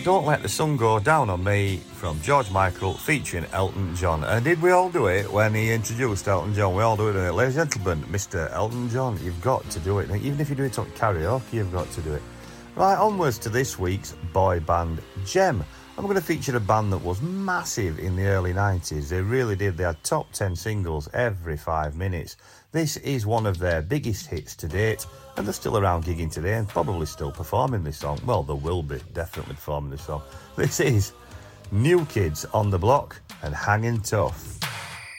Don't Let the Sun Go Down on Me from George Michael featuring Elton John. And did we all do it when he introduced Elton John? We all do it. Ladies and gentlemen, Mr. Elton John, you've got to do it. Even if you do it on karaoke, you've got to do it. Right, onwards to this week's boy band Gem. I'm going to feature a band that was massive in the early 90s. They really did. They had top 10 singles every 5 minutes. This is one of their biggest hits to date, and they're still around gigging today and probably still performing this song. Well, they will be definitely performing this song. This is New Kids on the Block and Hanging Tough.